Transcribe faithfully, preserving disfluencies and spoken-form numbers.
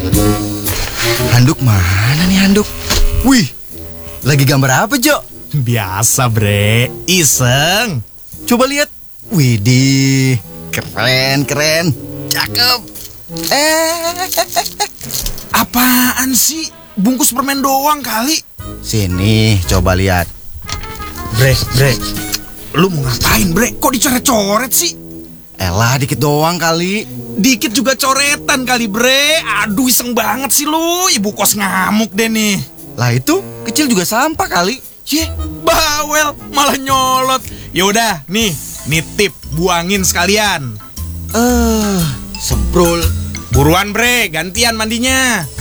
Handuk mana nih handuk? Wih, lagi gambar apa, Jo? Biasa, bre. Iseng. Coba lihat. Widih, keren, keren. Cakep. Eh, Apaan sih? Bungkus permen doang kali. sini, coba lihat. Bre, bre. Lu mau ngapain, bre? Kok dicoret-coret sih? Elah, dikit doang kali. Dikit juga coretan kali, bre. Aduh, iseng banget sih lu. Ibu kos ngamuk deh nih. Lah itu, kecil juga sampah kali. Yeh, bawel, malah nyolot. Yaudah, nih, nitip, buangin sekalian. Eh, semprul. Buruan, bre, gantian mandinya.